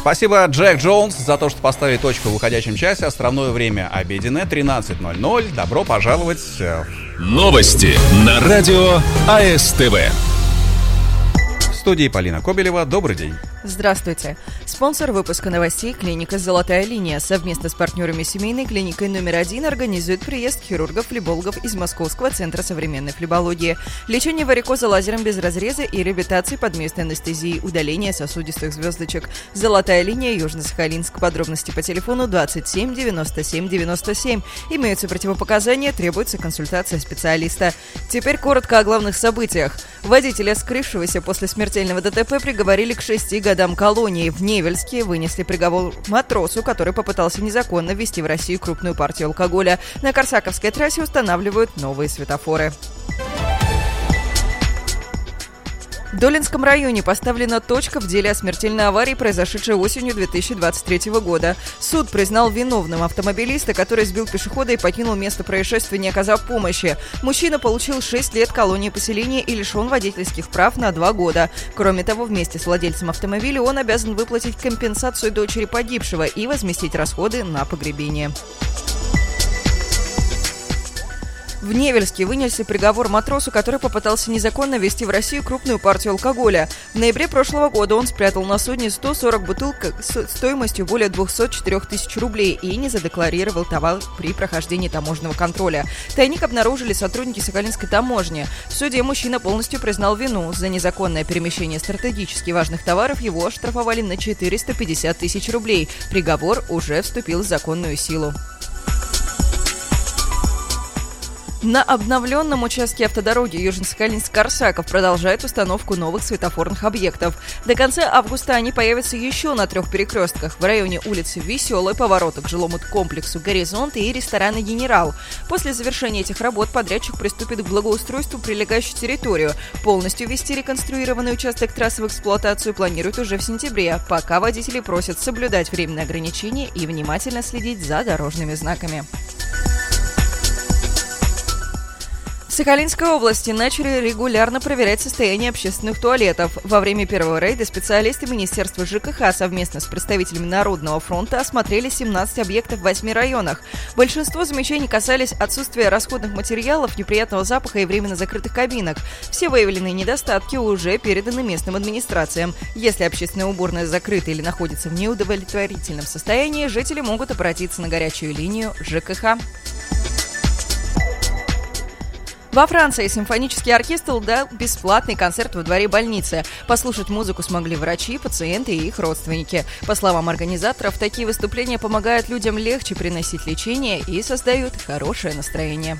Спасибо, Джек Джонс, за то, что поставили точку в уходящем часе. Островное время обеденное, 13:00. Добро пожаловать в... Новости на радио АСТВ. В студии Полина Кобелева. Добрый день. Здравствуйте. Спонсор выпуска новостей — клиника «Золотая линия». Совместно с партнерами семейной клиникой номер 1 организует приезд хирургов-флебологов из Московского центра современной флебологии. Лечение варикоза лазером без разреза и реабилитации под местной анестезией, удаление сосудистых звездочек. «Золотая линия», Южно-Сахалинск. Подробности по телефону 27 97 97. Имеются противопоказания, требуется консультация специалиста. Теперь коротко о главных событиях. Водителя, скрывшегося после смертельного ДТП, приговорили к 6 годам колонии. В Невельске вынесли приговор матросу, который попытался незаконно ввести в Россию крупную партию алкоголя. На Корсаковской трассе устанавливают новые светофоры. В Долинском районе поставлена точка в деле о смертельной аварии, произошедшей осенью 2023 года. Суд признал виновным автомобилиста, который сбил пешехода и покинул место происшествия, не оказав помощи. Мужчина получил 6 лет колонии поселения и лишен водительских прав на 2 года. Кроме того, вместе с владельцем автомобиля он обязан выплатить компенсацию дочери погибшего и возместить расходы на погребение. В Невельске вынесли приговор матросу, который попытался незаконно ввести в Россию крупную партию алкоголя. В ноябре прошлого года он спрятал на судне 140 бутылок стоимостью более 204 тысяч рублей и не задекларировал товар при прохождении таможенного контроля. Тайник обнаружили сотрудники Сахалинской таможни. В суде мужчина полностью признал вину. За незаконное перемещение стратегически важных товаров его оштрафовали на 450 тысяч рублей. Приговор уже вступил в законную силу. На обновленном участке автодороги Южно-Сахалинск-Корсаков продолжает установку новых светофорных объектов. До конца августа они появятся еще на 3 перекрестках в районе улицы Веселой, поворота к жилому комплексу «Горизонт» и ресторана «Генерал». После завершения этих работ подрядчик приступит к благоустройству прилегающей территорию. Полностью ввести реконструированный участок трассы в эксплуатацию планируют уже в сентябре. Пока водители просят соблюдать временные ограничения и внимательно следить за дорожными знаками. В Сахалинской области начали регулярно проверять состояние общественных туалетов. Во время первого рейда специалисты Министерства ЖКХ совместно с представителями Народного фронта осмотрели 17 объектов в 8 районах. Большинство замечаний касались отсутствия расходных материалов, неприятного запаха и временно закрытых кабинок. Все выявленные недостатки уже переданы местным администрациям. Если общественная уборная закрыта или находится в неудовлетворительном состоянии, жители могут обратиться на горячую линию ЖКХ. Во Франции симфонический оркестр дал бесплатный концерт во дворе больницы. Послушать музыку смогли врачи, пациенты и их родственники. По словам организаторов, такие выступления помогают людям легче переносить лечение и создают хорошее настроение.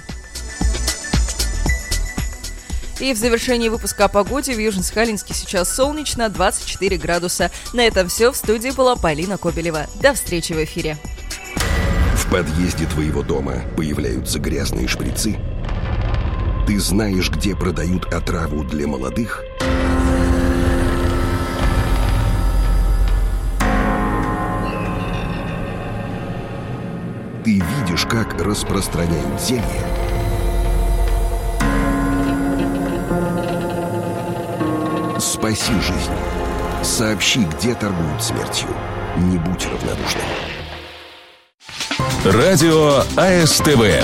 И в завершении выпуска о погоде в Южно-Сахалинске сейчас солнечно, 24 градуса. На этом все. В студии была Полина Кобелева. До встречи в эфире. В подъезде твоего дома появляются грязные шприцы? Ты знаешь, где продают отраву для молодых? Ты видишь, как распространяют зелье? Спаси жизнь. Сообщи, где торгуют смертью. Не будь равнодушным. Радио АСТВ.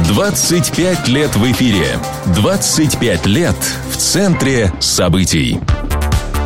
25 лет в эфире. 25 лет в центре событий.